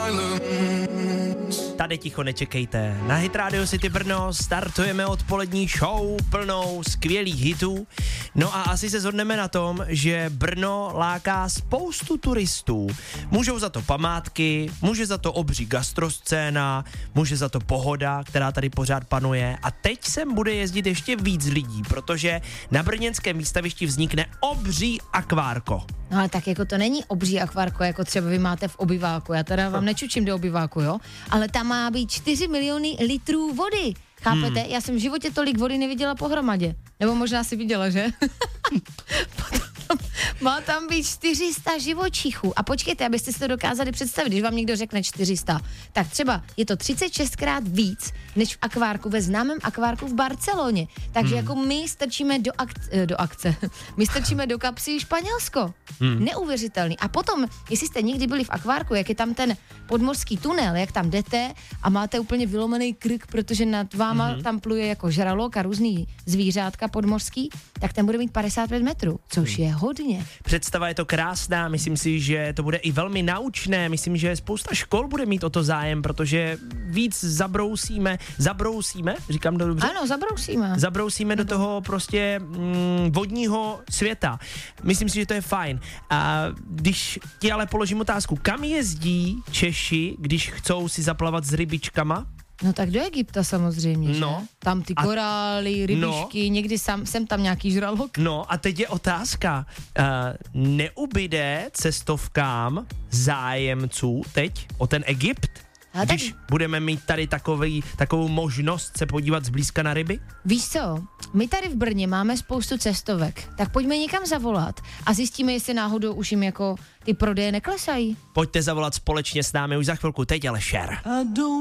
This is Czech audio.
Tady ticho nečekejte. Na Hit Radio City Brno startujeme odpolední show plnou skvělých hitů. No a asi se shodneme na tom, že Brno láká spoustu turistů. Můžou za to památky, může za to obří gastroscéna, může za to pohoda, která tady pořád panuje. A teď sem bude jezdit ještě víc lidí, protože na brněnském výstavišti vznikne obří akvárko. No ale tak jako to není obří akvárko, jako třeba vy máte v obyváku. Já teda vám nečučím do obyváku, jo? Ale tam má být 4 miliony litrů vody. Chápete? Já jsem v životě tolik vody neviděla pohromadě. Nebo možná si viděla, že? Má tam být 400 živočichů. A počkejte, abyste si to dokázali představit, když vám někdo řekne 400, tak třeba je to 36krát víc, než v akvárku, ve známém akvárku v Barceloně. Takže jako my strčíme do akce. My strčíme do kapsy Španělsko. Neuvěřitelný. A potom, jestli jste někdy byli v akvárku, jak je tam ten podmořský tunel, jak tam jdete a máte úplně vylomený krk, protože nad váma tam pluje jako žralok a různý zvířátka podmořský, tak ten bude mít 55 metrů, což je hodně. Představa je to krásná, myslím si, že to bude i velmi naučné, myslím, že spousta škol bude mít o to zájem, protože víc zabrousíme, říkám to dobře? Ano, Zabrousíme do toho prostě vodního světa. Myslím si, že to je fajn. A když ti ale položím otázku, kam jezdí Češi, když chcou si zaplavat s rybičkama? No tak do Egypta samozřejmě, že? No. Tam ty korály, rybičky, někdy jsem tam nějaký žralok. No a teď je otázka, neubyde cestovkám zájemců teď o ten Egypt? Když budeme mít tady takovou možnost se podívat zblízka na ryby? Víš co, my tady v Brně máme spoustu cestovek, tak pojďme někam zavolat a zjistíme, jestli náhodou už jim jako ty prodeje neklesají. Pojďte zavolat společně s námi už za chvilku, teď ale share.